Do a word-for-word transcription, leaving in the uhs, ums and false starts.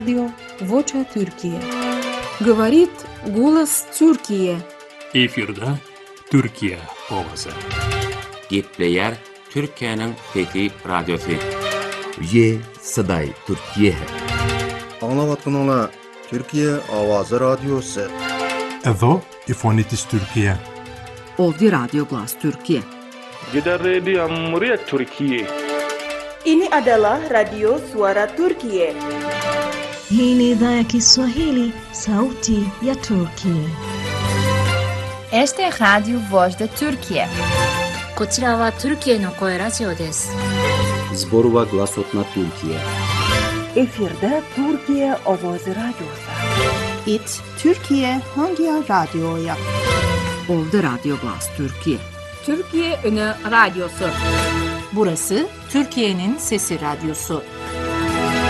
Радио Voça Türkiye. Говорит голос Türkiye. Efirde Türkiye ovası. Gepleyer Türkiye'nin Fethi Radyosu. Ye Saday Türkiye. Anlavatkanlar Türkiye Avazı Radyosu. Ezo İfonitis Türkiye. Ovdje Radio Glas Türkiye. Gidan Rediyon Muryar Türkiye. Ini adalah Radio Suara Türkiye. Hii ni idhaa ya Kiswahili, sauti ya Turkiye. Este es Radio Voz de Türkiye. こちらはトルキエの声ラジオです。 Zborova Glasotna Türkiye. Efirde Türkiye Avazı Radyosu. İt Türkiye Hangi Radyo'ya? Ovdje Radio Glas Türkiye. Türkiye Ünü Radyosu. Burası Türkiye'nin Sesi Radyosu.